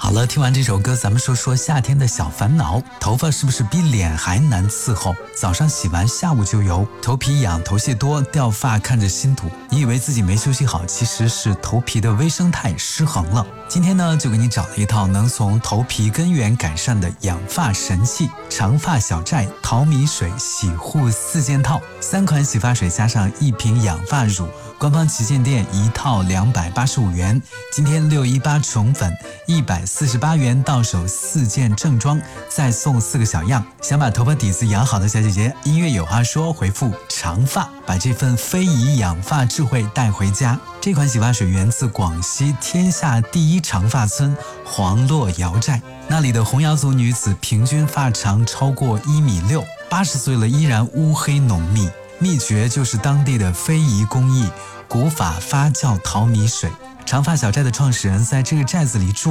好了，听完这首歌，咱们说说夏天的小烦恼。头发是不是比脸还难伺候？早上洗完，下午就油，头皮痒，头屑多，掉发看着心堵。你以为自己没休息好，其实是头皮的微生态失衡了。今天呢，就给你找了一套能从头皮根源改善的养发神器——长发小寨淘米水洗护4件套，3款洗发水加上1瓶养发乳。官方旗舰店一套285元，今天618宠粉148元到手4件正装，再送4个小样。想把头发底子养好的小姐姐，音乐有话说，回复长发，把这份非遗养发智慧带回家。这款洗发水源自广西天下第一长发村黄洛瑶寨，那里的红瑶族女子平均发长超过1.6米，80岁了依然乌黑浓密。秘诀就是当地的非遗工艺——古法发酵淘米水。长发小寨的创始人在这个寨子里住